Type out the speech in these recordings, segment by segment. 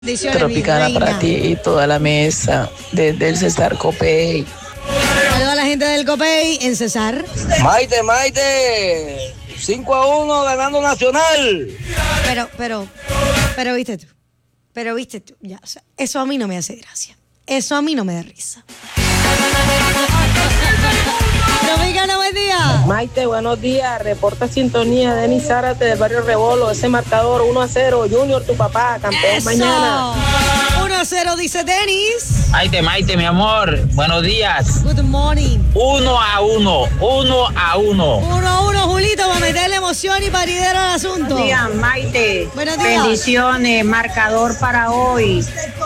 Tropicana para ti y toda la mesa desde el Cesar Copey. Saludos a la gente del Copey en Cesar. Maite, 5-1 ganando Nacional. Pero viste tú, ya, o sea, eso a mí no me hace gracia. Eso a mí no me da risa. Tropicana, buen día. Maite, buenos días. Reporta sintonía. Denis Zárate del barrio Rebolo. Ese marcador 1-0. Junior, tu papá, campeón Eso. mañana. 1-0, dice Denis. Maite, mi amor. Buenos días. Good morning. 1-1. 1-1. 1-1, Julito, para meterle emoción y paridero al asunto. Buenos días, Maite. Buenos días. Bendiciones. Marcador para hoy.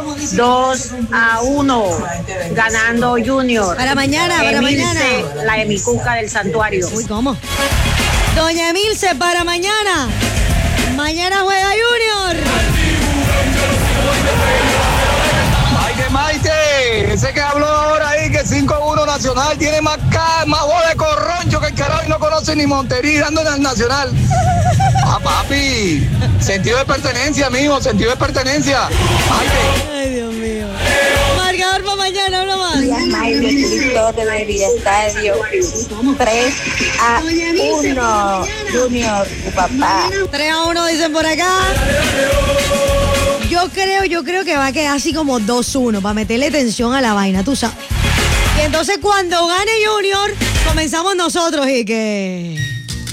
2-1. Ganando Junior. Para mañana. La Emicuca del Santuario. Uy, ¿cómo? Doña Emilce, para mañana. Mañana juega Junior. Maite, ese que habló ahora ahí que 5-1 Nacional tiene más voz de corroncho que el carajo y no conoce ni Monterí dándole al Nacional. Ah, papi, sentido de pertenencia, mijo, sentido de pertenencia. Maite. Ay, Dios mío. Marcador para mañana, uno más. Maite, Víctor de María Estadio. 3-1. Junior, tu papá. 3-1 dicen por acá. Yo creo que va a quedar así como 2-1 para meterle tensión a la vaina, tú sabes. Y entonces cuando gane Junior, comenzamos nosotros y que...